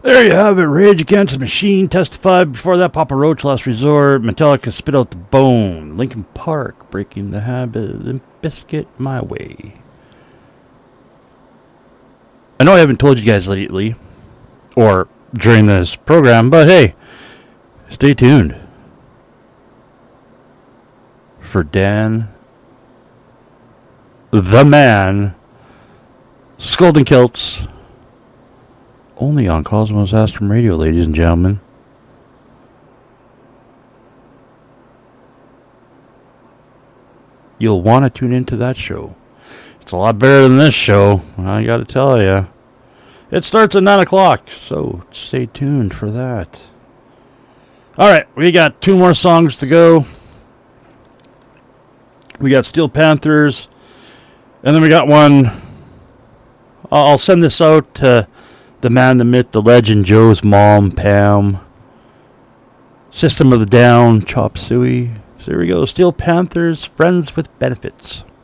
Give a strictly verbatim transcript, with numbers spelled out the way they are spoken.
There you have it. Rage Against the Machine testified. Before that, Papa Roach, Last Resort. Metallica, Spit Out the Bone. Linkin Park, Breaking the Habit. Limp Bizkit, My Way. I know I haven't told you guys lately, or during this program, but hey, stay tuned for Dan, the Man, Skulls and Kilts. Only on Cosmos Astrum Radio, ladies and gentlemen. You'll want to tune into that show. It's a lot better than this show, I gotta tell you. It starts at nine o'clock, so stay tuned for that. Alright, we got two more songs to go. We got Steel Panthers, and then we got one. I'll send this out to the man, the myth, the legend, Joe's mom, Pam. System of the Down, Chop Suey. So here we go. Steel Panthers, Friends with Benefits.